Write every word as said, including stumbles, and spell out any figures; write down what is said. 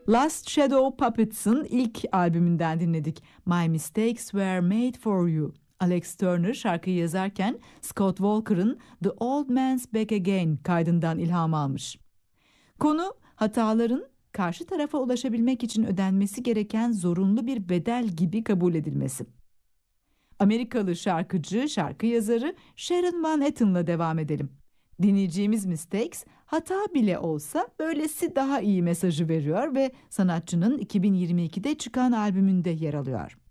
Last Shadow Puppets'ın ilk albümünden dinledik. My Mistakes Were Made For You. Alex Turner şarkıyı yazarken Scott Walker'ın The Old Man's Back Again kaydından ilham almış. Konu hataların karşı tarafa ulaşabilmek için ödenmesi gereken zorunlu bir bedel gibi kabul edilmesi. Amerikalı şarkıcı, şarkı yazarı Sharon Van Etten'la devam edelim. Dinleyeceğimiz Mistakes, hata bile olsa böylesi daha iyi mesajı veriyor ve sanatçının iki bin yirmi ikide çıkan albümünde yer alıyor.